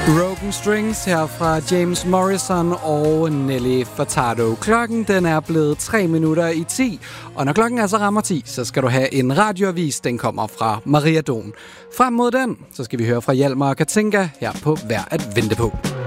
Broken Strings her fra James Morrison og Nelly Furtado. Klokken den er blevet 3 minutter i 10, og når klokken altså rammer 10, så skal du have en radioavis. Den kommer fra Maria Don. Frem mod den, så skal vi høre fra Hjalmar og Katinka her på Værd at vente på.